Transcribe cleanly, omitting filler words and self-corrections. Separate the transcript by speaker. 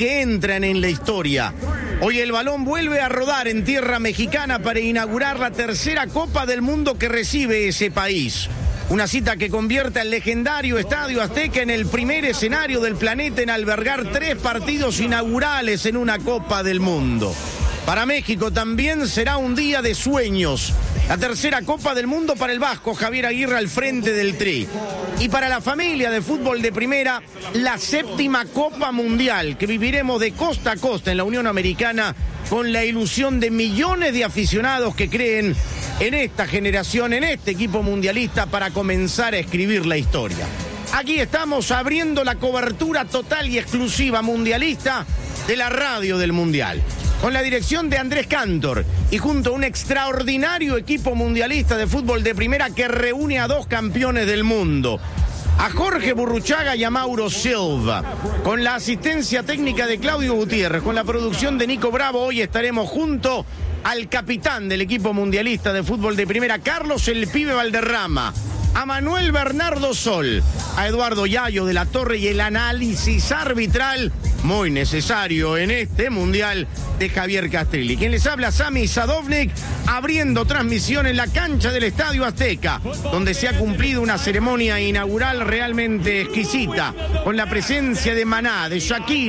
Speaker 1: que entran en la historia. Hoy el balón vuelve a rodar en tierra mexicana para inaugurar la tercera Copa del Mundo que recibe ese país. Una cita que convierte al legendario Estadio Azteca en el primer escenario del planeta en albergar 3 partidos inaugurales en una Copa del Mundo. Para México también será un día de sueños. La tercera Copa del Mundo para el vasco Javier Aguirre al frente del Tri. Y para la familia de fútbol de primera, la 7ª Copa Mundial que viviremos de costa a costa en la Unión Americana con la ilusión de millones de aficionados que creen en esta generación, en este equipo mundialista para comenzar a escribir la historia. Aquí estamos abriendo la cobertura total y exclusiva mundialista de la radio del Mundial, con la dirección de Andrés Cantor y junto a un extraordinario equipo mundialista de fútbol de primera que reúne a 2 campeones del mundo, a Jorge Burruchaga y a Mauro Silva, con la asistencia técnica de Claudio Gutiérrez, con la producción de Nico Bravo. Hoy estaremos junto al capitán del equipo mundialista de fútbol de primera, Carlos el Pibe Valderrama, a Manuel Bernardo Sol, a Eduardo Yayo de la Torre y el análisis arbitral muy necesario en este Mundial de Javier Castrilli. Quien les habla, Sami Sadovnik, abriendo transmisión en la cancha del Estadio Azteca, donde se ha cumplido una ceremonia inaugural realmente exquisita, con la presencia de Maná, de Shakira,